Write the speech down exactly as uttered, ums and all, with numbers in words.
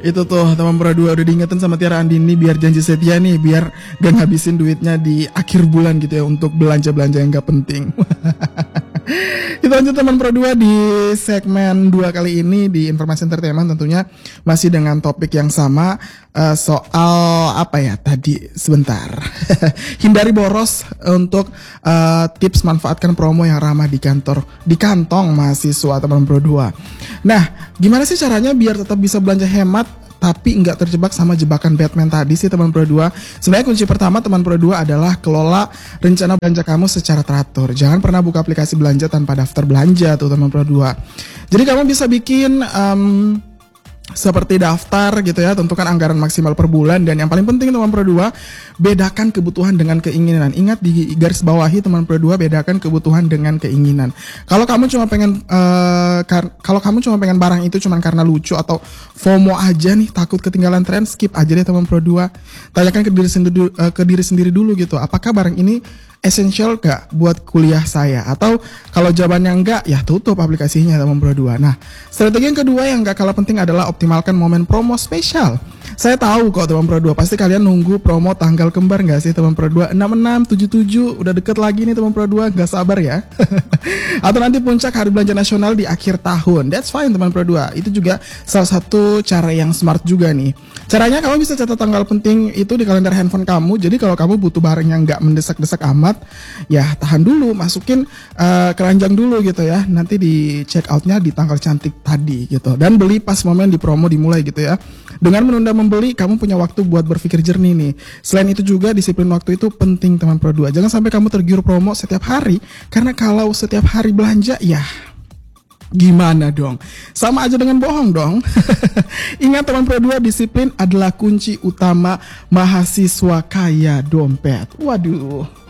Itu tuh teman Pro dua udah diingetin sama Tiara Andini biar janji setia nih, biar gak ngabisin duitnya di akhir bulan gitu ya untuk belanja-belanja yang gak penting. Kita lanjut teman Pro dua di segmen dua kali ini di informasi entertainment, tentunya masih dengan topik yang sama, uh, soal apa ya tadi sebentar. Hindari boros untuk uh, tips manfaatkan promo yang ramah di kantor di kantong mahasiswa teman Pro dua. Nah, gimana sih caranya biar tetap bisa belanja hemat tapi nggak terjebak sama jebakan Batman tadi sih teman Pro dua? Sebenarnya kunci pertama teman Pro dua adalah kelola rencana belanja kamu secara teratur. Jangan pernah buka aplikasi belanja tanpa daftar belanja tuh teman Pro dua. Jadi kamu bisa bikin um, seperti daftar gitu ya, tentukan anggaran maksimal per bulan, dan yang paling penting teman Pro dua, bedakan kebutuhan dengan keinginan. Ingat di garis bawahi teman Pro dua, bedakan kebutuhan dengan keinginan. Kalau kamu cuma pengen uh, kar- kalau kamu cuma pengen barang itu cuma karena lucu atau FOMO aja nih, takut ketinggalan tren, skip aja deh teman Pro dua. Tanyakan ke diri sendiri uh, ke diri sendiri dulu gitu, apakah barang ini essential gak buat kuliah saya? Atau kalau jawabannya enggak, ya tutup aplikasinya teman Pro dua. Nah, strategi yang kedua yang gak kalah penting adalah optimalkan momen promo spesial. Saya tahu kok teman Pro dua, pasti kalian nunggu promo tanggal kembar gak sih teman Pro dua? enam enam, tujuh tujuh, udah deket lagi nih teman Pro dua, gak sabar ya. Atau nanti puncak hari belanja nasional di akhir tahun. That's fine teman Pro dua. Itu juga salah satu cara yang smart juga nih. Caranya kamu bisa catat tanggal penting itu di kalender handphone kamu. Jadi kalau kamu butuh barang yang gak mendesak-desak amat, ya tahan dulu, masukin uh, keranjang dulu gitu ya. Nanti di check outnya di tanggal cantik tadi gitu. Dan beli pas momen di promo dimulai gitu ya. Dengan menunda membeli, kamu punya waktu buat berpikir jernih nih. Selain itu juga disiplin waktu itu penting teman Pro dua. Jangan sampai kamu tergiur promo setiap hari, karena kalau setiap hari belanja ya gimana dong? Sama aja dengan bohong dong. Ingat teman Pro dua, disiplin adalah kunci utama mahasiswa kaya dompet. Waduh.